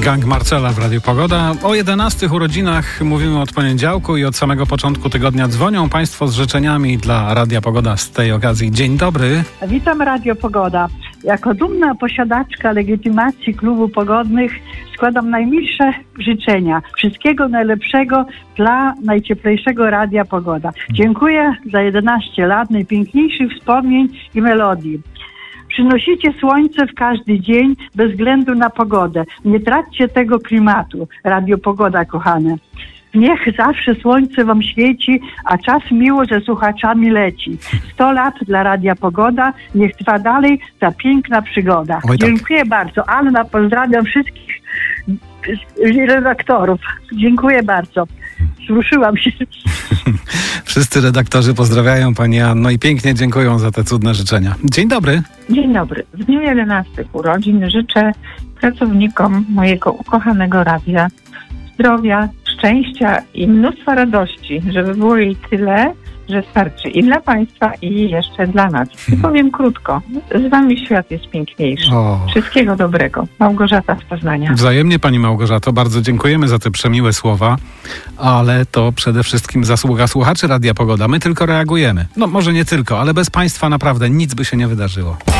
Gang Marcela w Radiu Pogoda. O 11 urodzinach mówimy od poniedziałku i od samego początku tygodnia dzwonią Państwo z życzeniami dla Radia Pogoda z tej okazji. Dzień dobry. Witam Radio Pogoda. Jako dumna posiadaczka legitymacji Klubu Pogodnych składam najmilsze życzenia. Wszystkiego najlepszego dla najcieplejszego Radia Pogoda. Dziękuję za 11 lat najpiękniejszych wspomnień i melodii. Przynosicie słońce w każdy dzień bez względu na pogodę. Nie traćcie tego klimatu, Radio Pogoda, kochane. Niech zawsze słońce wam świeci, a czas miło ze słuchaczami leci. 100 lat dla Radia Pogoda, niech trwa dalej ta piękna przygoda. Oj, tak. Dziękuję bardzo. Anna, pozdrawiam wszystkich redaktorów. Dziękuję bardzo. Wzruszyłam się. Wszyscy redaktorzy pozdrawiają Pani Anno i pięknie dziękują za te cudne życzenia. Dzień dobry. Dzień dobry. W dniu 11 urodzin życzę pracownikom mojego ukochanego radia zdrowia, szczęścia i mnóstwa radości, żeby było jej tyle, że starczy i dla Państwa, i jeszcze dla nas. I powiem krótko, z Wami świat jest piękniejszy. Wszystkiego dobrego. Małgorzata z Poznania. Wzajemnie, Pani Małgorzato, bardzo dziękujemy za te przemiłe słowa, ale to przede wszystkim zasługa słuchaczy Radia Pogoda. My tylko reagujemy. No może nie tylko, ale bez Państwa naprawdę nic by się nie wydarzyło.